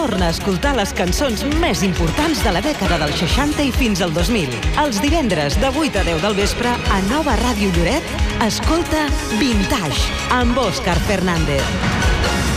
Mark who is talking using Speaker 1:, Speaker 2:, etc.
Speaker 1: torna a escoltar les cançons més importants de la dècada del 60 i fins al 2000. Els divendres de 8 a 10 del vespre a Nova Ràdio Lloret, escolta Vintage amb Òscar Fernández.